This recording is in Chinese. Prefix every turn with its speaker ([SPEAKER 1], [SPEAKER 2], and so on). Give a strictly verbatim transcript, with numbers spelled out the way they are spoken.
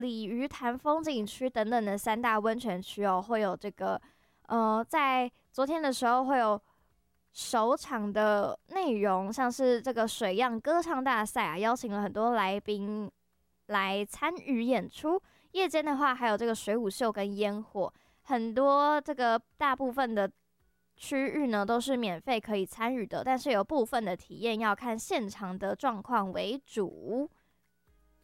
[SPEAKER 1] 鲤鱼潭风景区等等的三大温泉区哦，会有这个呃，在昨天的时候会有首场的内容，像是这个水漾歌唱大赛啊，邀请了很多来宾来参与演出。夜间的话，还有这个水舞秀跟烟火，很多这个大部分的区域呢都是免费可以参与的，但是有部分的体验要看现场的状况为主。